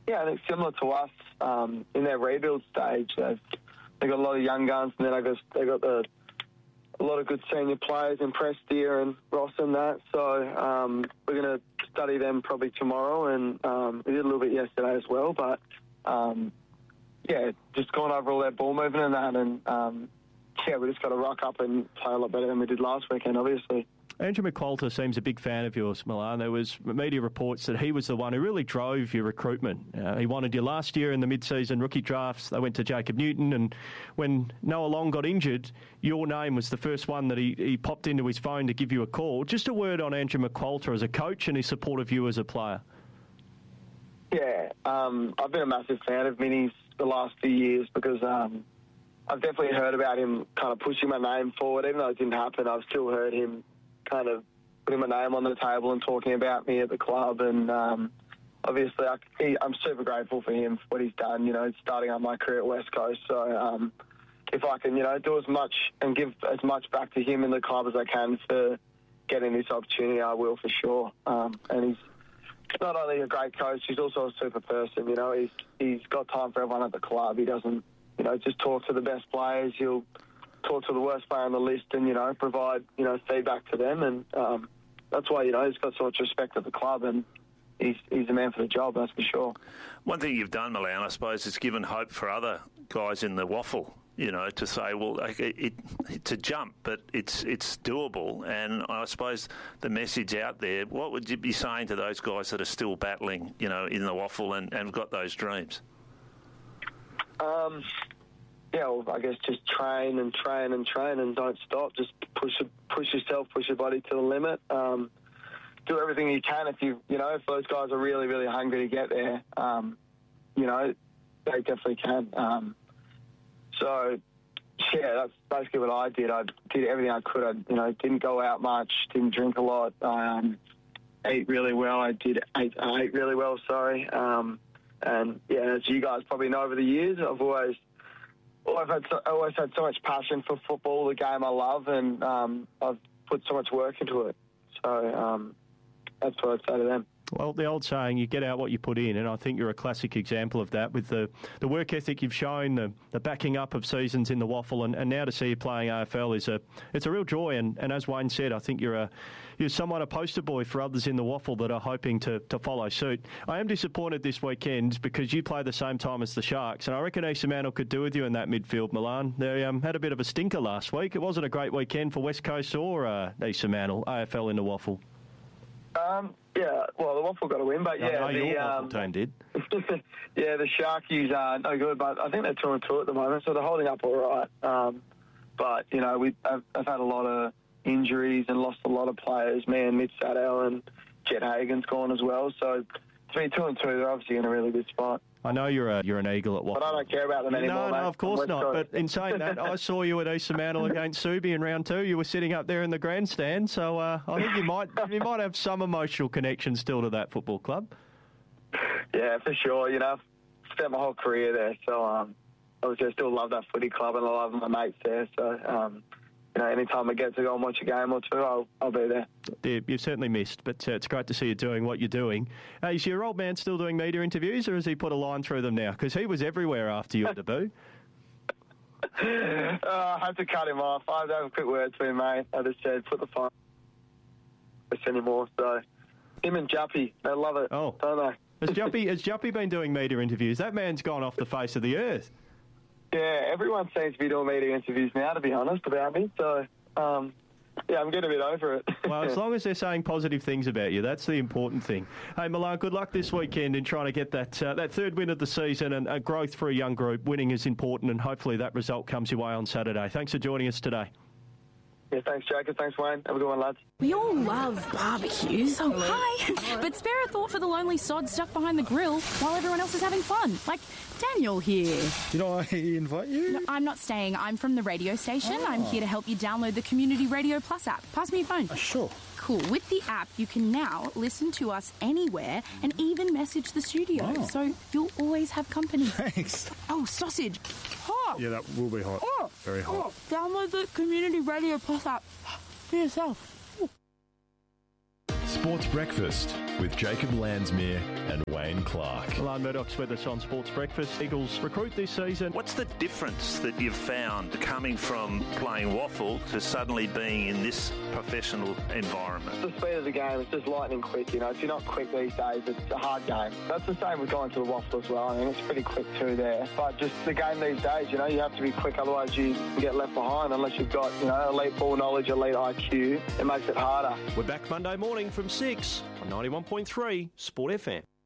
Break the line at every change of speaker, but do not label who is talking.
I think similar to us, in their rebuild stage, they've got a lot of young guns, and then they got a lot of good senior players in Prestia and Ross and that. So we're going to study them probably tomorrow, and we did a little bit yesterday as well. But just going over all their ball movement and that, and we just got to rock up and play a lot better than we did last weekend, obviously.
Andrew McQualter seems a big fan of yours, Milan. There was media reports that he was the one who really drove your recruitment. He wanted you last year in the mid-season rookie drafts. They went to Jacob Newton, and when Noah Long got injured, your name was the first one that he popped into his phone to give you a call. Just a word on Andrew McQualter as a coach and his support of you as a player.
Yeah, I've been a massive fan of Minnie's the last few years because I've definitely heard about him kind of pushing my name forward. Even though it didn't happen, I've still heard him kind of putting my name on the table and talking about me at the club. And obviously I'm super grateful for him for what he's done, starting out my career at West Coast. So if I can, do as much and give as much back to him in the club as I can for getting this opportunity, I will for sure. And he's not only a great coach, he's also a super person. He's got time for everyone at the club. He doesn't, just talk to the best players. He'll talk to the worst player on the list and, provide, feedback to them. And that's why, he's got so much respect at the club, and he's the man for the job, that's for sure.
One thing you've done, Milan, I suppose, is given hope for other guys in the waffle, to say, well, it's a jump, but it's doable. And I suppose the message out there, what would you be saying to those guys that are still battling, in the waffle and have got those dreams?
I guess just train and train and train and don't stop. Just push yourself, push your body to the limit. Do everything you can. If those guys are really, really hungry to get there, they definitely can. That's basically what I did. I did everything I could. I didn't go out much, didn't drink a lot. I ate really well. I ate really well, sorry. And as you guys probably know over the years, I've always had so much passion for football, the game I love, and I've put so much work into it. So that's what I'd say to them.
Well, the old saying, you get out what you put in, and I think you're a classic example of that with the work ethic you've shown, the backing up of seasons in the waffle, and now to see you playing AFL it's a real joy. And as Wayne said, I think you're somewhat a poster boy for others in the waffle that are hoping to follow suit. I am disappointed this weekend because you play the same time as the Sharks, and I reckon East Fremantle could do with you in that midfield, Milan. They had a bit of a stinker last week. It wasn't a great weekend for West Coast or East Fremantle, AFL in the waffle.
The Waffle got a win, but
your Waffle team did.
The Sharkies are no good, but I think they're 2-2 at the moment, so they're holding up all right. But I've had a lot of injuries and lost a lot of players. Me and Mitch Saddell and Jet Hagen's gone as well. So to be 2-2, they're obviously in a really good spot.
I know you're an Eagle at Waffle.
But I don't care about them anymore,
No, of course not. But in saying that, I saw you at East Fremantle against Subi in round 2. You were sitting up there in the grandstand, so I think you might have some emotional connection still to that football club.
Yeah, for sure. I've spent my whole career there, so obviously I still love that footy club and I love my mates there. So anytime I get to go and watch a game or two, I'll be there.
Yeah, you've certainly missed, but it's great to see you doing what you're doing. Is your old man still doing media interviews, or has he put a line through them now? Because he was everywhere after your debut.
I had to cut him off. I had to have a quick word to him, mate. I just said, put the phone anymore. So him and Juppy, they love it.
Oh,
don't they?
Has Juppy been doing media interviews? That man's gone off the face of the earth.
Yeah, everyone seems to be doing media interviews now, to be honest, about me. So, I'm getting a bit over it.
Well, as long as they're saying positive things about you, that's the important thing. Hey, Milan, good luck this weekend in trying to get that third win of the season, and growth for a young group. Winning is important, and hopefully that result comes your way on Saturday. Thanks for joining us today.
Yeah, thanks, Jacob. Thanks, Wayne. Have a good one, lads.
We all love barbecues. Oh, hi. But spare a thought for the lonely sod stuck behind the grill while everyone else is having fun. Like Daniel here.
Did I invite you?
No, I'm not staying. I'm from the radio station. Oh. I'm here to help you download the Community Radio Plus app. Pass me your phone.
Sure.
Cool. With the app, you can now listen to us anywhere and even message the studio.
Oh.
So you'll always have company.
Thanks.
Oh, sausage. Hot.
Yeah, that will be hot.
Oh.
Very hot.
Oh. Download the Community Radio Plus app for yourself.
Sports Breakfast with Jacob Landsmere and Wayne Clark.
Milan Murdoch's with us on Sports Breakfast. Eagles recruit this season.
What's the difference that you've found coming from playing waffle to suddenly being in this professional environment?
The speed of the game is just lightning quick. You know, if you're not quick these days, it's a hard game. That's the same with going to the waffle as well. I mean, it's pretty quick too there. But just the game these days, you know, you have to be quick, otherwise you get left behind unless you've got, you know, elite ball knowledge, elite IQ. It makes it harder.
We're back Monday morning from 6 on 91.3 Sport FM.